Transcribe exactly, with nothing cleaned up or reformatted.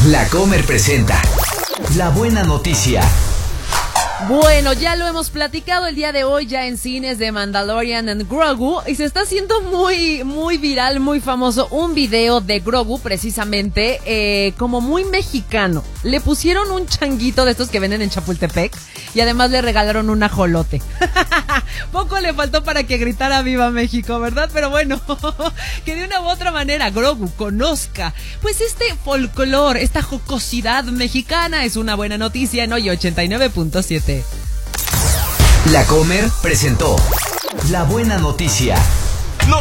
La Comer presenta La Buena Noticia. Bueno, ya lo hemos platicado el día de hoy ya en cines de Mandalorian and Grogu, y se está haciendo muy, muy viral, muy famoso un video de Grogu precisamente, eh, como muy mexicano. Le pusieron un changuito de estos que venden en Chapultepec y además le regalaron un ajolote. Poco le faltó para que gritara Viva México, ¿verdad? Pero bueno, que de una u otra manera Grogu conozca pues este folclore, esta jocosidad mexicana. Es una buena noticia en Hoy ochenta y nueve punto siete. La Comer presentó La Buena Noticia.